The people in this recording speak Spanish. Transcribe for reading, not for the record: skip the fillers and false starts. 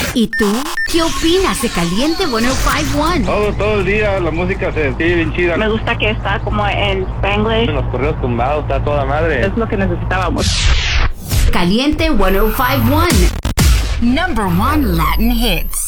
¿Y tú? ¿Qué opinas de Caliente 105.1? Todo el día la música se sigue bien chida. Me gusta que está como en Spanglish. En los correos tumbados está toda madre. Es lo que necesitábamos. Caliente 105.1. Number 1 Latin hits.